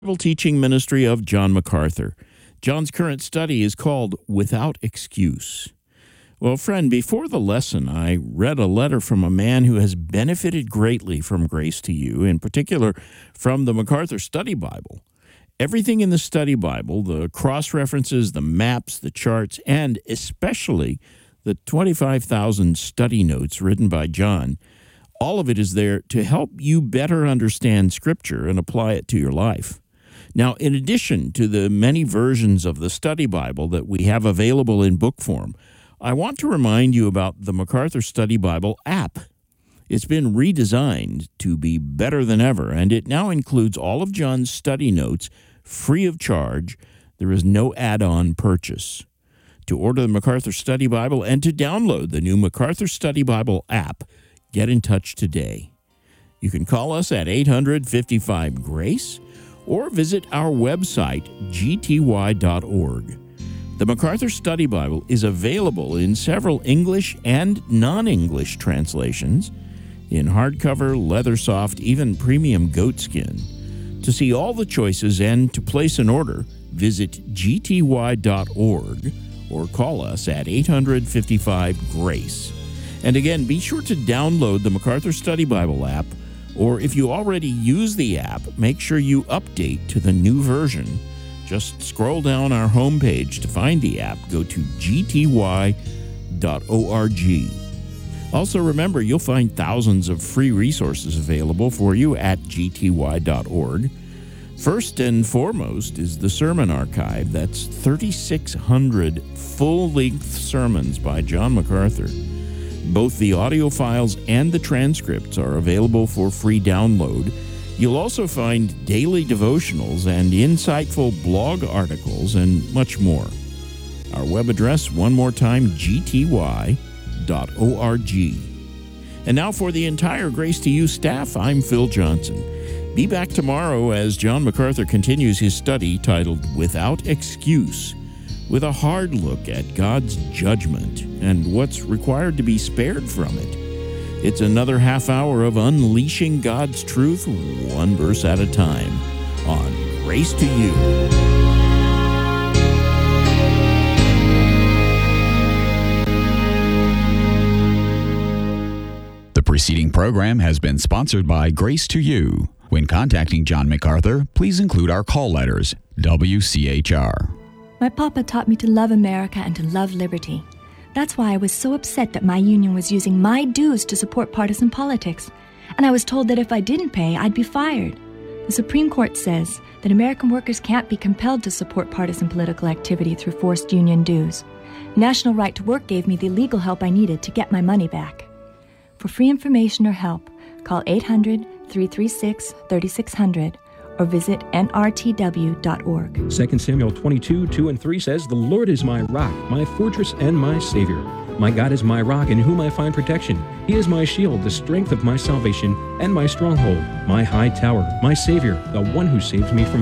Bible teaching ministry of John MacArthur. John's current study is called Without Excuse. Well, friend, before the lesson, I read a letter from a man who has benefited greatly from Grace to You, in particular from the MacArthur Study Bible. Everything in the Study Bible, the cross-references, the maps, the charts, and especially the 25,000 study notes written by John, all of it is there to help you better understand Scripture and apply it to your life. Now, in addition to the many versions of the Study Bible that we have available in book form, I want to remind you about the MacArthur Study Bible app. It's been redesigned to be better than ever, and it now includes all of John's study notes free of charge. There is no add-on purchase. To order the MacArthur Study Bible and to download the new MacArthur Study Bible app, get in touch today. You can call us at 855-GRACE or visit our website, gty.org. The MacArthur Study Bible is available in several English and non-English translations, in hardcover, leather soft, even premium goatskin. To see all the choices and to place an order, visit gty.org or call us at 855-GRACE. And again, be sure to download the MacArthur Study Bible app, or if you already use the app, make sure you update to the new version. Just scroll down our homepage to find the app. Go to gty.org. Also, remember, you'll find thousands of free resources available for you at gty.org. First and foremost is the Sermon Archive. That's 3,600 full-length sermons by John MacArthur. Both the audio files and the transcripts are available for free download. You'll also find daily devotionals and insightful blog articles and much more. Our web address, one more time, gty.org. And now for the entire Grace to You staff, I'm Phil Johnson. Be back tomorrow as John MacArthur continues his study titled Without Excuse, with a hard look at God's judgment and what's required to be spared from it. It's another half hour of unleashing God's truth, one verse at a time, on Grace to You. The preceding program has been sponsored by Grace to You. When contacting John MacArthur, please include our call letters, WCHR. My papa taught me to love America and to love liberty. That's why I was so upset that my union was using my dues to support partisan politics. And I was told that if I didn't pay, I'd be fired. The Supreme Court says that American workers can't be compelled to support partisan political activity through forced union dues. National Right to Work gave me the legal help I needed to get my money back. For free information or help, call 800-336-3600 or visit nrtw.org. 2 Samuel 22:2-3 says, "The Lord is my rock, my fortress, and my Savior. My God is my rock, in whom I find protection. He is my shield, the strength of my salvation, and my stronghold, my high tower, my Savior, the one who saves me from